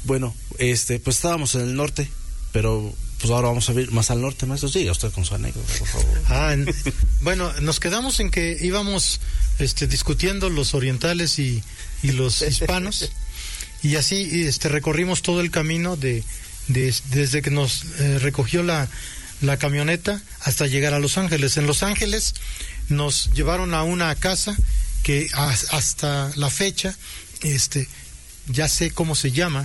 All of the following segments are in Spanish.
Bueno, pues estábamos en el norte, pero pues ahora vamos a ir más al norte, maestro. Siga usted con su anécdota, por favor. Bueno, nos quedamos en que íbamos discutiendo los orientales y los hispanos, y así recorrimos todo el camino desde que nos recogió la camioneta hasta llegar a Los Ángeles. En Los Ángeles nos llevaron a una casa que hasta la fecha ya sé cómo se llama,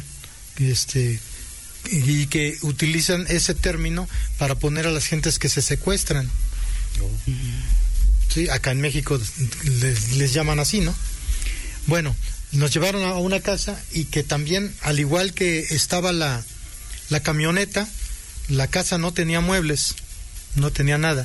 y que utilizan ese término para poner a las gentes que se secuestran. Sí, acá en México les llaman así, ¿no? Bueno, nos llevaron a una casa, y que también, al igual que estaba la camioneta, la casa no tenía muebles, no tenía nada.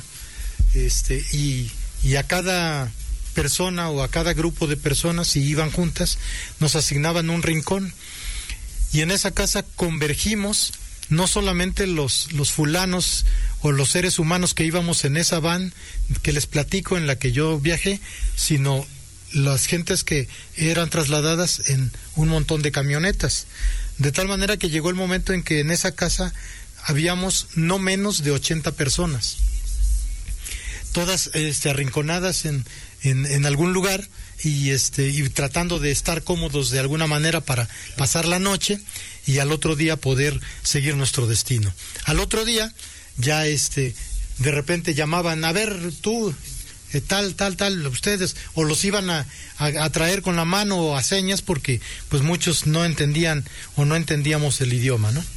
Y a cada persona o a cada grupo de personas, si iban juntas, nos asignaban un rincón. Y en esa casa convergimos no solamente los fulanos o los seres humanos que íbamos en esa van que les platico, en la que yo viajé, sino las gentes que eran trasladadas en un montón de camionetas. De tal manera que llegó el momento en que en esa casa habíamos no menos de 80 personas, todas arrinconadas en algún lugar, y tratando de estar cómodos de alguna manera para pasar la noche y al otro día poder seguir nuestro destino. Al otro día ya de repente llamaban: a ver tú, tal, ustedes, o los iban a traer con la mano o a señas, porque pues muchos no entendían o no entendíamos el idioma, ¿no?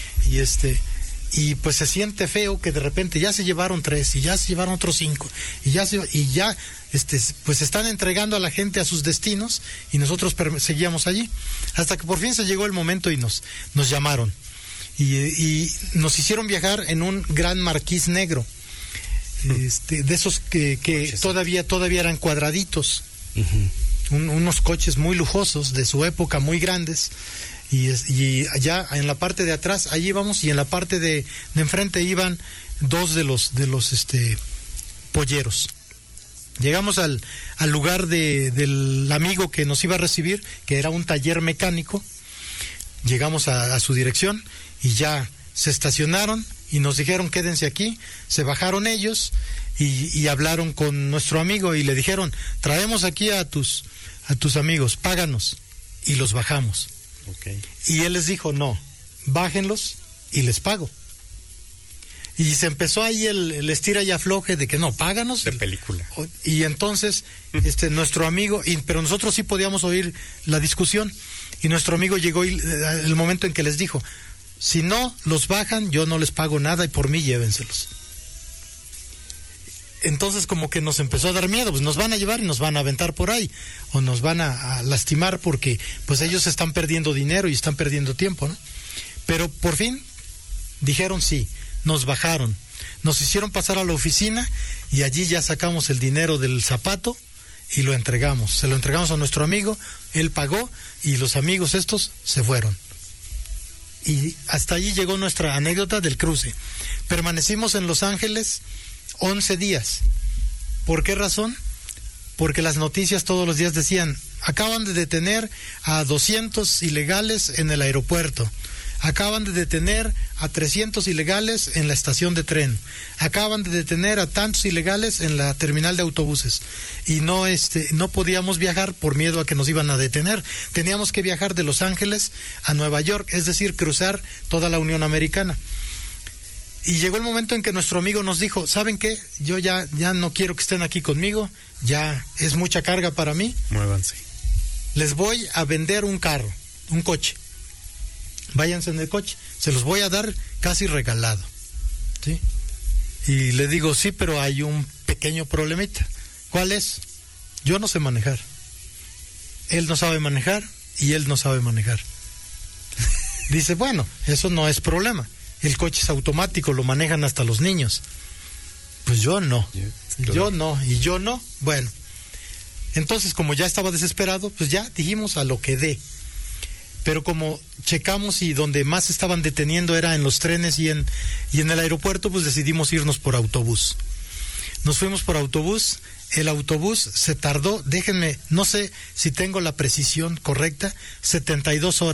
Y pues se siente feo que de repente ya se llevaron 3 y ya se llevaron otros 5 y ya pues están entregando a la gente a sus destinos, y nosotros seguíamos allí hasta que por fin se llegó el momento y nos llamaron y nos hicieron viajar en un gran marquís negro, de esos que todavía eran cuadraditos, unos coches muy lujosos de su época, muy grandes. Y allá en la parte de atrás, allí íbamos, y en la parte de enfrente iban 2 de los polleros. Llegamos al lugar del amigo que nos iba a recibir, que era un taller mecánico. Llegamos a su dirección y ya se estacionaron y nos dijeron: quédense aquí. Se bajaron ellos y hablaron con nuestro amigo y le dijeron: traemos aquí a tus amigos, páganos. Y los bajamos. Okay. Y él les dijo: no, bájenlos y les pago. Y se empezó ahí el estira y afloje de que no, páganos. De película. Y entonces nuestro amigo, pero nosotros sí podíamos oír la discusión, y nuestro amigo llegó el momento en que les dijo: si no los bajan, yo no les pago nada, y por mí llévenselos. Entonces como que nos empezó a dar miedo, pues nos van a llevar y nos van a aventar por ahí, o nos van a lastimar, porque pues ellos están perdiendo dinero y están perdiendo tiempo, ¿no? Pero por fin dijeron sí, nos bajaron, nos hicieron pasar a la oficina, y allí ya sacamos el dinero del zapato y lo entregamos, se lo entregamos a nuestro amigo, él pagó, y los amigos estos se fueron. Y hasta allí llegó nuestra anécdota del cruce. Permanecimos en Los Ángeles 11 días. ¿Por qué razón? Porque las noticias todos los días decían: acaban de detener a 200 ilegales en el aeropuerto, acaban de detener a 300 ilegales en la estación de tren, acaban de detener a tantos ilegales en la terminal de autobuses, y no podíamos viajar por miedo a que nos iban a detener. Teníamos que viajar de Los Ángeles a Nueva York, es decir, cruzar toda la Unión Americana. Y llegó el momento en que nuestro amigo nos dijo: ¿saben qué? Yo ya no quiero que estén aquí conmigo, ya es mucha carga para mí. Muévanse. Les voy a vender un carro, un coche. Váyanse en el coche, se los voy a dar casi regalado. ¿Sí? Y le digo: sí, pero hay un pequeño problemita. ¿Cuál es? Yo no sé manejar. Él no sabe manejar y él no sabe manejar. Dice: bueno, eso no es problema. El coche es automático, lo manejan hasta los niños. Pues yo no. Yo no, y yo no. Bueno, entonces como ya estaba desesperado, pues ya dijimos a lo que dé. Pero como checamos y donde más estaban deteniendo era en los trenes y en el aeropuerto, pues decidimos irnos por autobús. Nos fuimos por autobús. El autobús se tardó, déjenme, no sé si tengo la precisión correcta, 72 horas.